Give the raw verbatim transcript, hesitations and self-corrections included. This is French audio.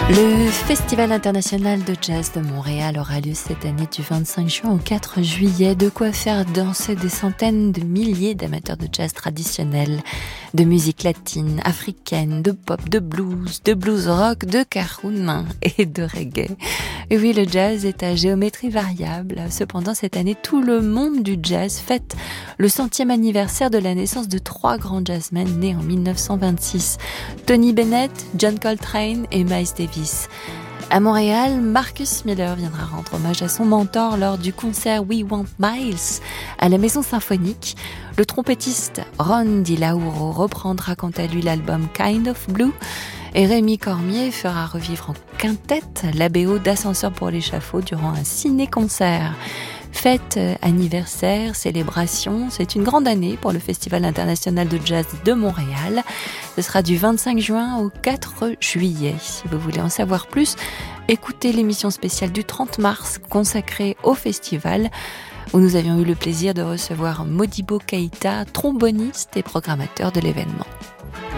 Le Festival international de jazz de Montréal aura lieu cette année du vingt-cinq juin au quatre juillet. De quoi faire danser des centaines de milliers d'amateurs de jazz traditionnel, de musique latine, africaine, de pop, de blues, de blues rock, de caroun et de reggae. Et oui, le jazz est à géométrie variable. Cependant, cette année, tout le monde du jazz fête le centième anniversaire de la naissance de trois grands jazzmen nés en mille neuf cent vingt-six. Tony Bennett, John Coltrane et Miles Davis. À Montréal, Marcus Miller viendra rendre hommage à son mentor lors du concert We Want Miles à la Maison Symphonique. Le trompettiste Ron Di Lauro reprendra quant à lui l'album Kind of Blue et Rémi Cormier fera revivre en quintette la B O d'Ascenseur pour l'échafaud durant un ciné-concert. Fête, anniversaire, célébration, c'est une grande année pour le Festival international de jazz de Montréal. Ce sera du vingt-cinq juin au quatre juillet. Si vous voulez en savoir plus, écoutez l'émission spéciale du trente mars consacrée au festival, où nous avions eu le plaisir de recevoir Modibo Keïta, tromboniste et programmateur de l'événement.